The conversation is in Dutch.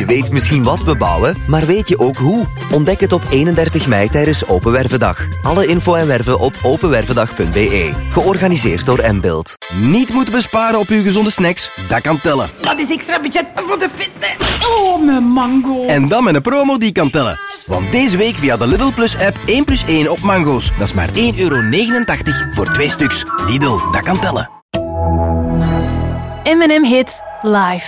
Je weet misschien wat we bouwen, maar weet je ook hoe? Ontdek het op 31 mei tijdens Open Wervendag. Alle info en werven op openwervendag.be. Georganiseerd door Mbuild. Niet moeten besparen op uw gezonde snacks? Dat kan tellen. Dat is extra budget voor de fitness. Oh, mijn mango. En dan met een promo die kan tellen. Want deze week via de Lidl Plus app 1+1 op mango's. Dat is maar €1,89 voor 2 stuks. Lidl, dat kan tellen. M&M Hits live.